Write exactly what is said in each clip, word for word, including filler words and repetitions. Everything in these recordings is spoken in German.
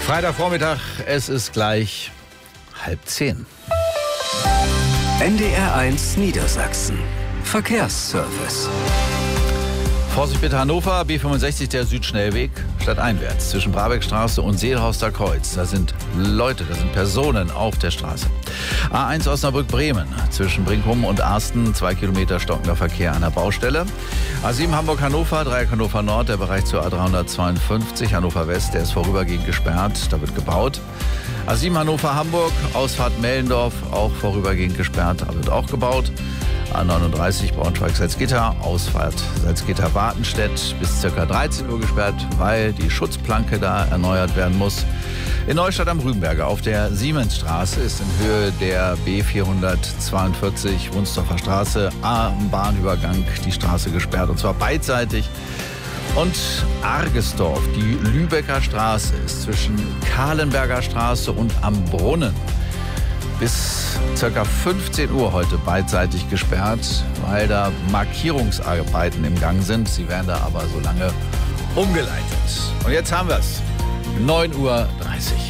Freitagvormittag, es ist gleich halb zehn. N D R eins Niedersachsen. Verkehrsservice. Vorsicht bitte Hannover, B fünfundsechzig, der Südschnellweg, stadteinwärts zwischen Brabeckstraße und Seelhorster Kreuz. Da sind Leute, da sind Personen auf der Straße. A eins Osnabrück-Bremen, zwischen Brinkum und Arsten, zwei Kilometer stockender Verkehr an der Baustelle. A sieben Hamburg-Hannover, Dreieck Hannover Nord, der Bereich zur A dreihundertzweiundfünfzig, Hannover West, der ist vorübergehend gesperrt, da wird gebaut. A sieben Hannover-Hamburg, Ausfahrt Mellendorf, auch vorübergehend gesperrt, da wird auch gebaut. A neununddreißig Braunschweig-Salzgitter, Ausfahrt Salzgitter-Wartenstedt bis ca. dreizehn Uhr gesperrt, weil die Schutzplanke da erneuert werden muss. In Neustadt am Rügenberge auf der Siemensstraße ist in Höhe der B vierhundertzweiundvierzig Wunsdorfer Straße am Bahnübergang die Straße gesperrt, und zwar beidseitig. Und Argesdorf, die Lübecker Straße, ist zwischen Kahlenberger Straße und am Brunnen bis ca. fünfzehn Uhr heute beidseitig gesperrt, weil da Markierungsarbeiten im Gang sind. Sie werden da aber so lange umgeleitet. Und jetzt haben wir es. neun Uhr dreißig.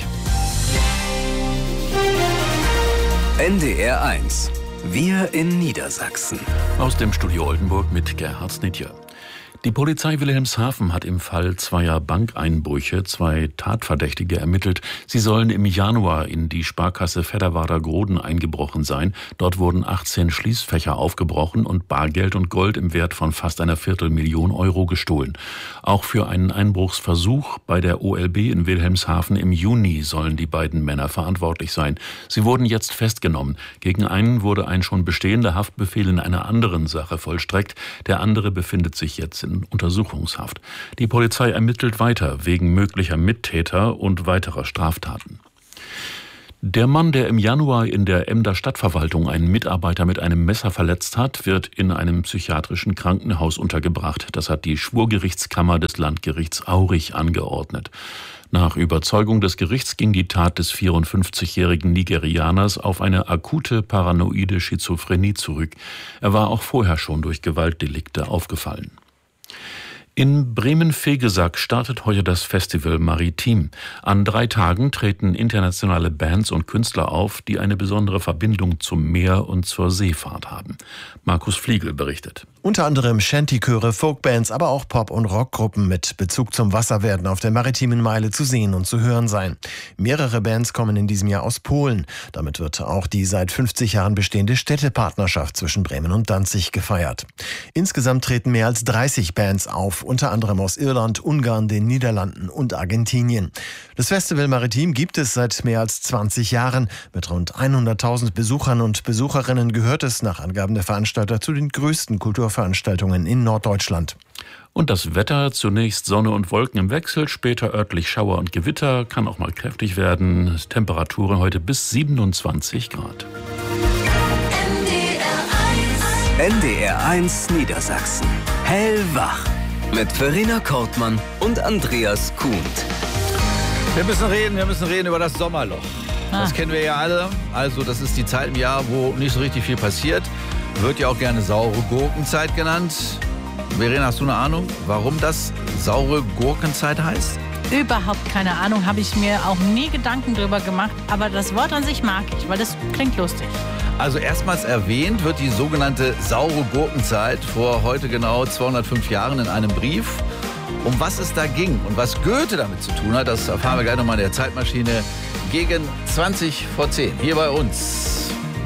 N D R eins. Wir in Niedersachsen. Aus dem Studio Oldenburg mit Gerhard Snitjer. Die Polizei Wilhelmshaven hat im Fall zweier Bankeinbrüche zwei Tatverdächtige ermittelt. Sie sollen im Januar in die Sparkasse Fedderwarder-Groden eingebrochen sein. Dort wurden achtzehn Schließfächer aufgebrochen und Bargeld und Gold im Wert von fast einer Viertelmillion Euro gestohlen. Auch für einen Einbruchsversuch bei der O L B in Wilhelmshaven im Juni sollen die beiden Männer verantwortlich sein. Sie wurden jetzt festgenommen. Gegen einen wurde ein schon bestehender Haftbefehl in einer anderen Sache vollstreckt. Der andere befindet sich jetzt in Untersuchungshaft. Die Polizei ermittelt weiter wegen möglicher Mittäter und weiterer Straftaten. Der Mann, der im Januar in der Emder Stadtverwaltung einen Mitarbeiter mit einem Messer verletzt hat, wird in einem psychiatrischen Krankenhaus untergebracht. Das hat die Schwurgerichtskammer des Landgerichts Aurich angeordnet. Nach Überzeugung des Gerichts ging die Tat des vierundfünfzigjährigen Nigerianers auf eine akute paranoide Schizophrenie zurück. Er war auch vorher schon durch Gewaltdelikte aufgefallen. In Bremen-Vegesack startet heute das Festival Maritim. An drei Tagen treten internationale Bands und Künstler auf, die eine besondere Verbindung zum Meer und zur Seefahrt haben. Markus Fliegel berichtet. Unter anderem Shanty-Chöre, Folkbands, aber auch Pop- und Rockgruppen mit Bezug zum Wasser werden auf der Maritimen Meile zu sehen und zu hören sein. Mehrere Bands kommen in diesem Jahr aus Polen. Damit wird auch die seit fünfzig Jahren bestehende Städtepartnerschaft zwischen Bremen und Danzig gefeiert. Insgesamt treten mehr als dreißig Bands auf, unter anderem aus Irland, Ungarn, den Niederlanden und Argentinien. Das Festival Maritim gibt es seit mehr als zwanzig Jahren. Mit rund hunderttausend Besuchern und Besucherinnen gehört es nach Angaben der Veranstalter zu den größten Kulturveranstaltungen in Norddeutschland. Und das Wetter, zunächst Sonne und Wolken im Wechsel, später örtlich Schauer und Gewitter, kann auch mal kräftig werden. Temperaturen heute bis siebenundzwanzig Grad. N D R eins Niedersachsen. Hellwach. Mit Verena Kortmann und Andreas Kuhnt. Wir müssen reden, wir müssen reden über das Sommerloch. Ah. Das kennen wir ja alle. Also das ist die Zeit im Jahr, wo nicht so richtig viel passiert. Wird ja auch gerne saure Gurkenzeit genannt. Verena, hast du eine Ahnung, warum das saure Gurkenzeit heißt? Überhaupt keine Ahnung, habe ich mir auch nie Gedanken drüber gemacht. Aber das Wort an sich mag ich, weil das klingt lustig. Also erstmals erwähnt wird die sogenannte saure Gurkenzeit vor heute genau zweihundertfünf Jahren in einem Brief. Um was es da ging und was Goethe damit zu tun hat, das erfahren wir gleich nochmal in der Zeitmaschine gegen zwanzig vor zehn. Hier bei uns.